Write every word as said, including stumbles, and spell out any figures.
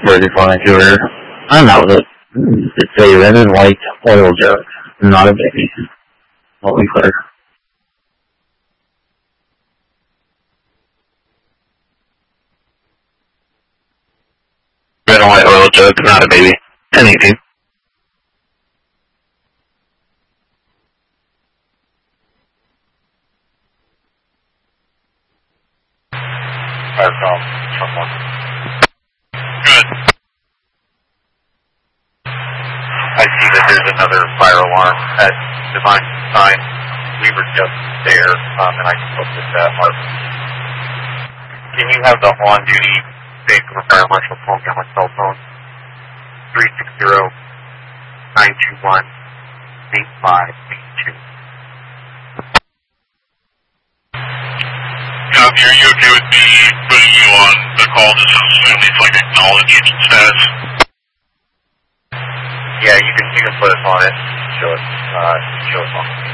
thirty-four interior. And that was it. It's a red and white oil jug, not a baby. What we clear. Red and white oil jug, not a baby. ten eighteen. Fire call, someone. Good. I see that there's another fire alarm at Divine Sign. We were just there, um, and I spoke with that Mark. Can you have the on-duty state from Fire Marshal phone down my cell phone? three six zero, nine two one, eight five eight two. Copy, are you okay with me putting you on the call just assume it's like acknowledged status? Yeah, you can, you can put us on it. Show us, uh, show us on.